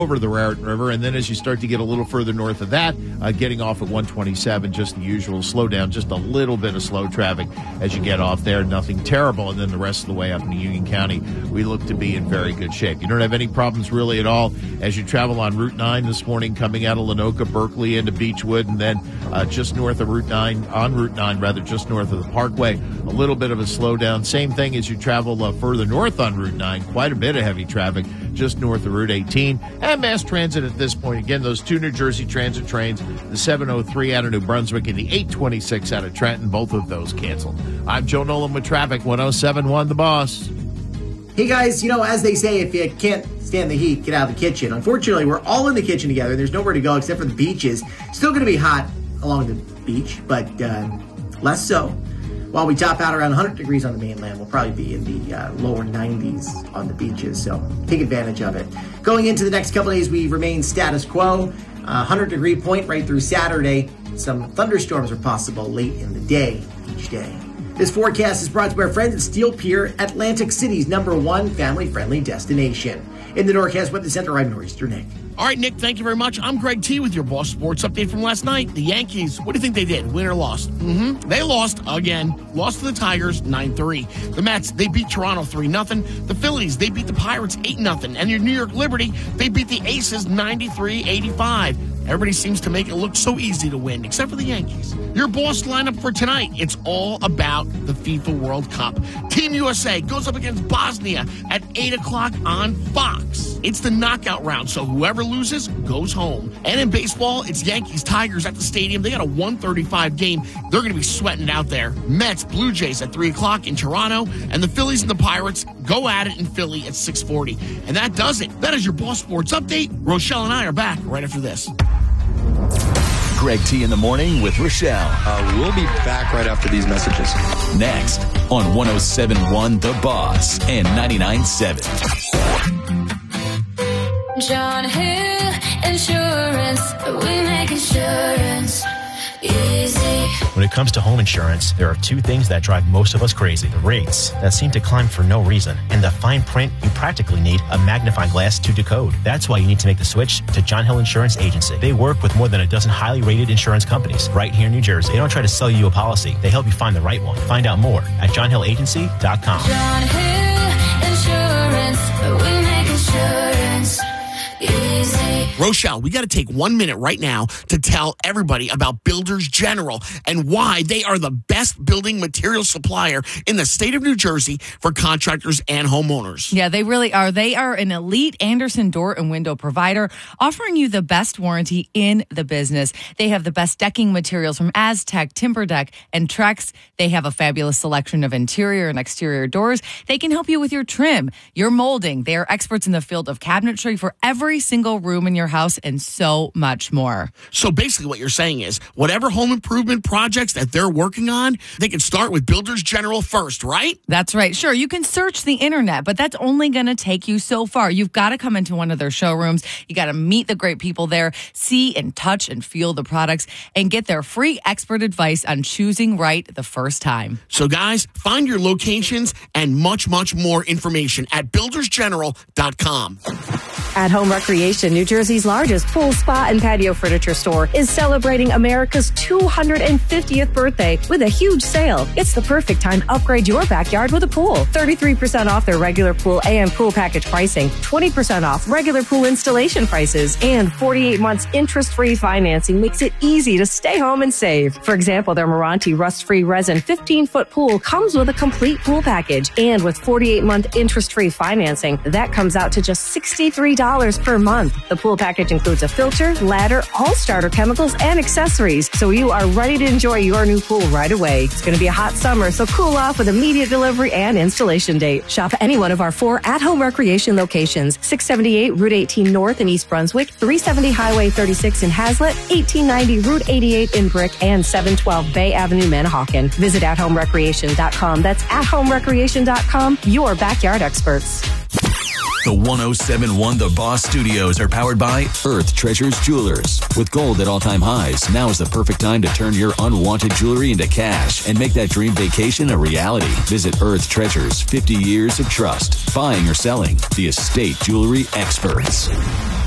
over the Raritan River, and then as you start to get a little further north of that, getting off at 127, just the usual slowdown, just a little bit of slow traffic as you get off there, nothing terrible, and then the rest of the way up in Union County, we look to be in very good shape. You don't have any problems really at all as you travel on Route 9 this morning, coming out of Lenoka, Berkeley into Beechwood, and then just north of Route 9, just north of the Parkway, a little bit of a slowdown. Same thing as you travel further north on Route 9, quite a bit of heavy traffic just north of Route 18. And mass transit at this point. Again, those two New Jersey Transit trains, the 703 out of New Brunswick and the 826 out of Trenton, both of those canceled. I'm Joe Nolan with Traffic, 107.1 The Boss. Hey guys, as they say, if you can't stand the heat, get out of the kitchen. Unfortunately, we're all in the kitchen together. There's nowhere to go except for the beaches. Still going to be hot along the beach, but less so. While we top out around 100 degrees on the mainland, we'll probably be in the lower 90s on the beaches, so take advantage of it. Going into the next couple of days, we remain status quo. 100-degree point right through Saturday. Some thunderstorms are possible late in the day each day. This forecast is brought to you by our friends at Steel Pier, Atlantic City's #1 family-friendly destination. In the Norcast Weather Center, I'm Nor'easter Nick. All right, Nick, thank you very much. I'm Greg T with your Boss Sports update from last night. The Yankees, what do you think they did? Win or lost? They lost again. Lost to the Tigers 9-3. The Mets, they beat Toronto 3-0. The Phillies, they beat the Pirates 8-0. And your New York Liberty, they beat the Aces 93-85. Everybody seems to make it look so easy to win, except for the Yankees. Your Boss lineup for tonight, it's all about the FIFA World Cup. Team USA goes up against Bosnia at 8 o'clock on Fox. It's the knockout round, so whoever loses goes home. And in baseball, it's Yankees-Tigers at the stadium. They got a 1:35 game. They're going to be sweating it out there. Mets, Blue Jays at 3 o'clock in Toronto. And the Phillies and the Pirates go at it in Philly at 6:40. And that does it. That is your Boss Sports Update. Rochelle and I are back right after this. Greg T in the morning with Rochelle. We'll be back right after these messages. Next on 107.1 The Boss and 99.7. John Hill Insurance, we make insurance easy. When it comes to home insurance, there are two things that drive most of us crazy. The rates that seem to climb for no reason, and the fine print you practically need a magnifying glass to decode. That's why you need to make the switch to John Hill Insurance Agency. They work with more than a dozen highly rated insurance companies right here in New Jersey. They don't try to sell you a policy. They help you find the right one. Find out more at johnhillagency.com. John Hill Insurance, we make insurance easy. Rochelle, we got to take 1 minute right now to tell everybody about Builders General and why they are the best building material supplier in the state of New Jersey for contractors and homeowners. Yeah, they really are. They are an elite Andersen door and window provider, offering you the best warranty in the business. They have the best decking materials from Aztec, TimberDeck, and Trex. They have a fabulous selection of interior and exterior doors. They can help you with your trim, your molding. They are experts in the field of cabinetry for every single room in your house and so much more. So basically what you're saying is whatever home improvement projects that they're working on, they can start with Builders General first, right? That's right. Sure, you can search the internet, but that's only going to take you so far. You've got to come into one of their showrooms. You got to meet the great people there, see and touch and feel the products, and get their free expert advice on choosing right the first time. So guys, find your locations and much, much more information at buildersgeneral.com. At Home Recreation, New Jersey's largest pool, spa, and patio furniture store, is celebrating America's 250th birthday with a huge sale. It's the perfect time to upgrade your backyard with a pool. 33% off their regular pool and pool package pricing, 20% off regular pool installation prices, and 48 months interest-free financing makes it easy to stay home and save. For example, their Meranti rust-free resin 15-foot pool comes with a complete pool package, and with 48-month interest-free financing, that comes out to just $63 per month. The pool package includes a filter, ladder, all starter chemicals, and accessories, so you are ready to enjoy your new pool right away. It's going to be a hot summer, so cool off with immediate delivery and installation date. Shop any one of our 4 at-home recreation locations: 678 Route 18 North in East Brunswick, 370 Highway 36 in Hazlet, 1890 Route 88 in Brick, and 712 Bay Avenue, Manahawkin. Visit athomerecreation.com. That's athomerecreation.com, your backyard experts. The 107.1 The Boss Studios are powered by Earth Treasures Jewelers. With gold at all-time highs, now is the perfect time to turn your unwanted jewelry into cash and make that dream vacation a reality. Visit Earth Treasures, 50 years of trust. Buying or selling, the estate jewelry experts.